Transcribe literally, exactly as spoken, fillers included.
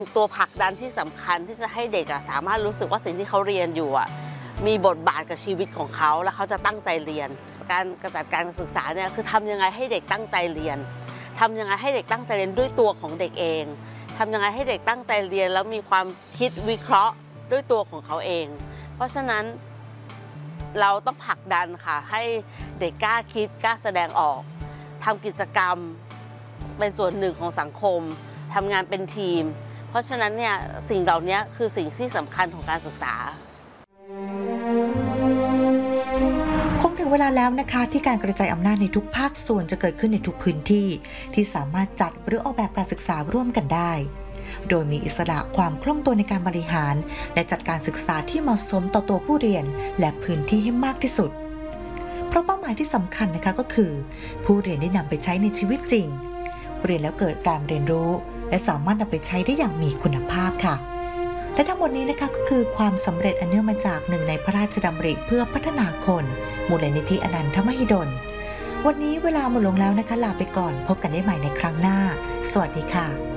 ตัวผลักดันที่สำคัญที่จะให้เด็กสามารถรู้สึกว่าสิ่งที่เขาเรียนอยู่มีบทบาทกับชีวิตของเขาและเขาจะตั้งใจเรียนการกระจัดการศึกษาเนี่ยคือทำยังไงให้เด็กตั้งใจเรียนทำยังไงให้เด็กตั้งใจเรียนด้วยตัวของเด็กเองทำยังไงให้เด็กตั้งใจเรียนแล้วมีความคิดวิเคราะห์ด้วยตัวของเขาเองเพราะฉะนั้นเราต้องผลักดันค่ะให้เด็กกล้าคิดกล้าแสดงออกทำกิจกรรมเป็นส่วนหนึ่งของสังคมทำงานเป็นทีมเพราะฉะนั้นเนี่ยสิ่งเหล่านี้คือสิ่งที่สำคัญของการศึกษาคงถึงเวลาแล้วนะคะที่การกระจายอำนาจในทุกภาคส่วนจะเกิดขึ้นในทุกพื้นที่ที่สามารถจัดหรือออกแบบการศึกษาร่วมกันได้โดยมีอิสระความคล่องตัวในการบริหารและจัดการศึกษาที่เหมาะสมต่อตัวผู้เรียนและพื้นที่ให้มากที่สุดเพราะเป้าหมายที่สำคัญนะคะก็คือผู้เรียนได้นำไปใช้ในชีวิตจริงเรียนแล้วเกิดการเรียนรู้และสามารถนำไปใช้ได้อย่างมีคุณภาพค่ะและทั้งหมดนี้นะคะก็คือความสำเร็จอันเนื่องมาจากหนึ่งในพระราชดำริเพื่อพัฒนาคนมูลนิธิอนันทมหิดลวันนี้เวลาหมดลงแล้วนะคะลาไปก่อนพบกันได้ใหม่ในครั้งหน้าสวัสดีค่ะ